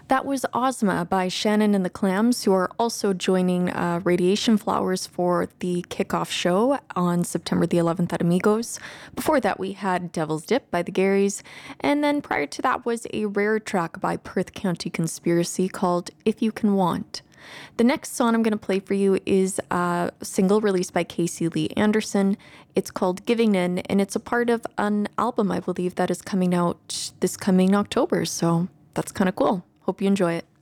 That was Ozma by Shannon and the Clams, who are also joining Radiation Flowers for the kickoff show on September the 11th at Amigos. Before that, we had Devil's Dip by the Garys. And then prior to that was a rare track by Perth County Conspiracy called If You Can Want. The next song I'm going to play for you is a single released by Casey Lee Anderson. It's called Giving In, and it's a part of an album, I believe, that is coming out this coming October. So that's kind of cool. Hope you enjoy it.